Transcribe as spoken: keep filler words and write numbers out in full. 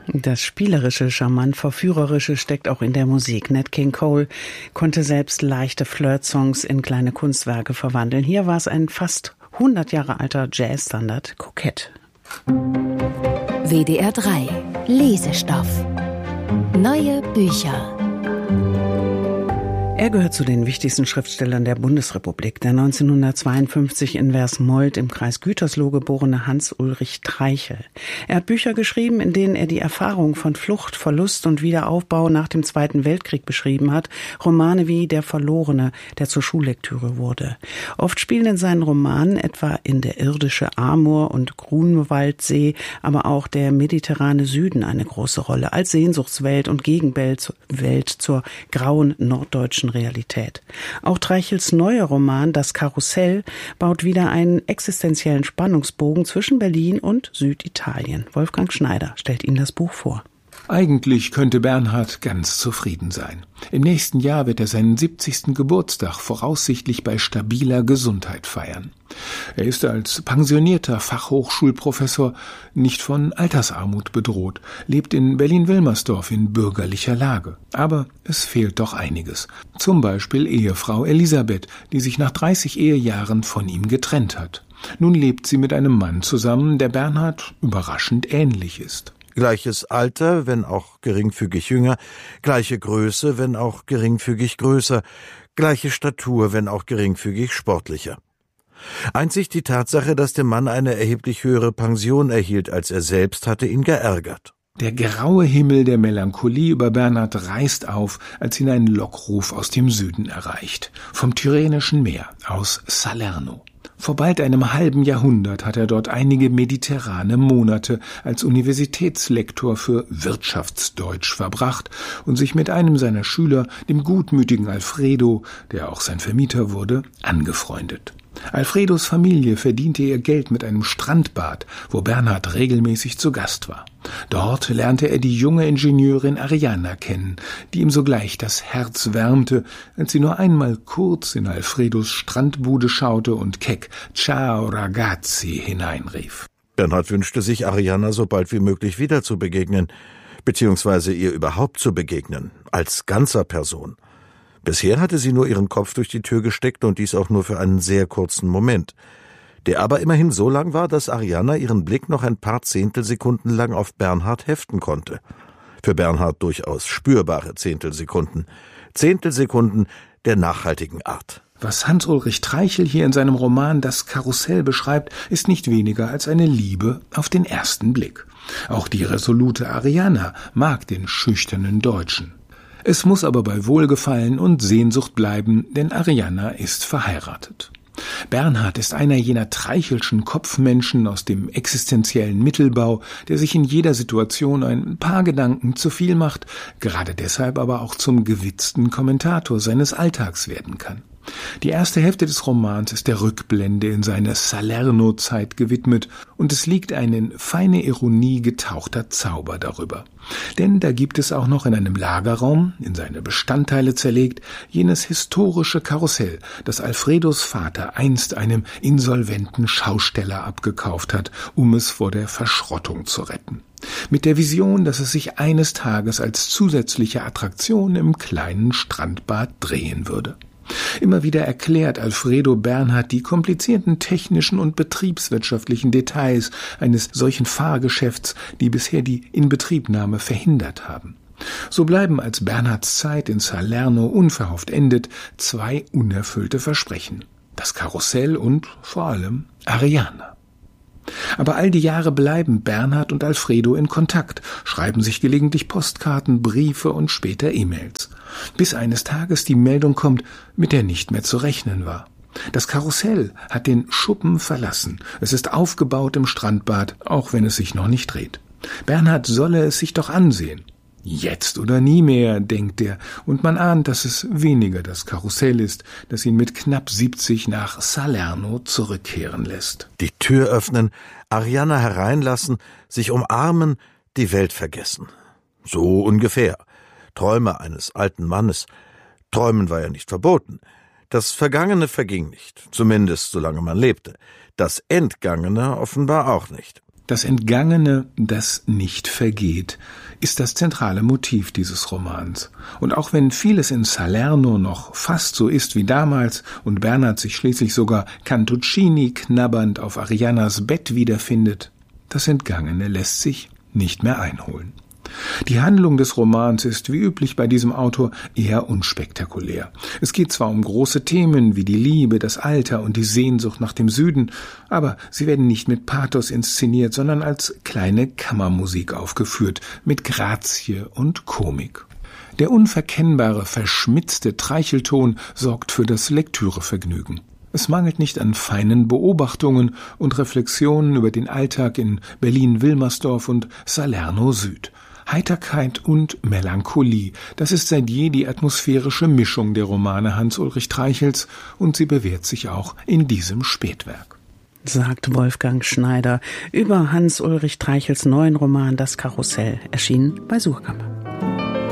Das Spielerische, charmant Verführerische steckt auch in der Musik. Nat King Cole konnte selbst leichte Flirt-Songs in kleine Kunstwerke verwandeln. Hier war es ein fast hundert Jahre alter Jazzstandard, Kokett. W D R drei Lesestoff. Neue Bücher. Er gehört zu den wichtigsten Schriftstellern der Bundesrepublik. Der neunzehnhundertzweiundfünfzig in Versmold im Kreis Gütersloh geborene Hans-Ulrich Treichel. Er hat Bücher geschrieben, in denen er die Erfahrung von Flucht, Verlust und Wiederaufbau nach dem Zweiten Weltkrieg beschrieben hat. Romane wie Der Verlorene, der zur Schullektüre wurde. Oft spielen in seinen Romanen etwa in Der irdische Amor und Grunewaldsee, aber auch der mediterrane Süden eine große Rolle, als Sehnsuchtswelt und Gegenwelt Welt zur grauen norddeutschen Realität. Auch Treichels neuer Roman Das Karussell baut wieder einen existenziellen Spannungsbogen zwischen Berlin und Süditalien. Wolfgang Schneider stellt Ihnen das Buch vor. Eigentlich könnte Bernhard ganz zufrieden sein. Im nächsten Jahr wird er seinen siebzigsten Geburtstag voraussichtlich bei stabiler Gesundheit feiern. Er ist als pensionierter Fachhochschulprofessor nicht von Altersarmut bedroht, lebt in Berlin-Wilmersdorf in bürgerlicher Lage. Aber es fehlt doch einiges. Zum Beispiel Ehefrau Elisabeth, die sich nach dreißig Ehejahren von ihm getrennt hat. Nun lebt sie mit einem Mann zusammen, der Bernhard überraschend ähnlich ist. Gleiches Alter, wenn auch geringfügig jünger, gleiche Größe, wenn auch geringfügig größer, gleiche Statur, wenn auch geringfügig sportlicher. Einzig die Tatsache, dass der Mann eine erheblich höhere Pension erhielt als er selbst, hatte ihn geärgert. Der graue Himmel der Melancholie über Bernhard reißt auf, als ihn ein Lockruf aus dem Süden erreicht, vom Tyrrhenischen Meer, aus Salerno. Vor bald einem halben Jahrhundert hat er dort einige mediterrane Monate als Universitätslektor für Wirtschaftsdeutsch verbracht und sich mit einem seiner Schüler, dem gutmütigen Alfredo, der auch sein Vermieter wurde, angefreundet. Alfredos Familie verdiente ihr Geld mit einem Strandbad, wo Bernhard regelmäßig zu Gast war. Dort lernte er die junge Ingenieurin Arianna kennen, die ihm sogleich das Herz wärmte, als sie nur einmal kurz in Alfredos Strandbude schaute und keck »Ciao ragazzi« hineinrief. Bernhard wünschte sich, Arianna so bald wie möglich wieder zu begegnen, beziehungsweise ihr überhaupt zu begegnen, als ganzer Person. Bisher hatte sie nur ihren Kopf durch die Tür gesteckt und dies auch nur für einen sehr kurzen Moment, der aber immerhin so lang war, dass Arianna ihren Blick noch ein paar Zehntelsekunden lang auf Bernhard heften konnte. Für Bernhard durchaus spürbare Zehntelsekunden. Zehntelsekunden der nachhaltigen Art. Was Hans-Ulrich Treichel hier in seinem Roman Das Karussell beschreibt, ist nicht weniger als eine Liebe auf den ersten Blick. Auch die resolute Arianna mag den schüchternen Deutschen. Es muss aber bei Wohlgefallen und Sehnsucht bleiben, denn Arianna ist verheiratet. Bernhard ist einer jener Treichelschen Kopfmenschen aus dem existenziellen Mittelbau, der sich in jeder Situation ein paar Gedanken zu viel macht, gerade deshalb aber auch zum gewitzten Kommentator seines Alltags werden kann. Die erste Hälfte des Romans ist der Rückblende in seine Salerno-Zeit gewidmet und es liegt ein in feine Ironie getauchter Zauber darüber. Denn da gibt es auch noch in einem Lagerraum, in seine Bestandteile zerlegt, jenes historische Karussell, das Alfredos Vater einst einem insolventen Schausteller abgekauft hat, um es vor der Verschrottung zu retten. Mit der Vision, dass es sich eines Tages als zusätzliche Attraktion im kleinen Strandbad drehen würde. Immer wieder erklärt Alfredo Bernhard die komplizierten technischen und betriebswirtschaftlichen Details eines solchen Fahrgeschäfts, die bisher die Inbetriebnahme verhindert haben. So bleiben, als Bernhards Zeit in Salerno unverhofft endet, zwei unerfüllte Versprechen: das Karussell und vor allem Arianna. Aber all die Jahre bleiben Bernhard und Alfredo in Kontakt, schreiben sich gelegentlich Postkarten, Briefe und später E-Mails. Bis eines Tages die Meldung kommt, mit der nicht mehr zu rechnen war. Das Karussell hat den Schuppen verlassen. Es ist aufgebaut im Strandbad, auch wenn es sich noch nicht dreht. Bernhard solle es sich doch ansehen. Jetzt oder nie mehr, denkt er, und man ahnt, dass es weniger das Karussell ist, das ihn mit knapp siebzig nach Salerno zurückkehren lässt. Die Tür öffnen, Arianna hereinlassen, sich umarmen, die Welt vergessen. So ungefähr. Träume eines alten Mannes. Träumen war ja nicht verboten. Das Vergangene verging nicht, zumindest solange man lebte. Das Entgangene offenbar auch nicht. Das Entgangene, das nicht vergeht, ist das zentrale Motiv dieses Romans. Und auch wenn vieles in Salerno noch fast so ist wie damals und Bernhard sich schließlich sogar Cantuccini knabbernd auf Ariannas Bett wiederfindet, das Entgangene lässt sich nicht mehr einholen. Die Handlung des Romans ist wie üblich bei diesem Autor eher unspektakulär. Es geht zwar um große Themen wie die Liebe, das Alter und die Sehnsucht nach dem Süden, aber sie werden nicht mit Pathos inszeniert, sondern als kleine Kammermusik aufgeführt, mit Grazie und Komik. Der unverkennbare, verschmitzte Treichelton sorgt für das Lektürevergnügen. Es mangelt nicht an feinen Beobachtungen und Reflexionen über den Alltag in Berlin-Wilmersdorf und Salerno Süd. Heiterkeit und Melancholie, das ist seit je die atmosphärische Mischung der Romane Hans-Ulrich Treichels und sie bewährt sich auch in diesem Spätwerk. Sagt Wolfgang Schneider über Hans-Ulrich Treichels neuen Roman Das Karussell, erschienen bei Suhrkamp.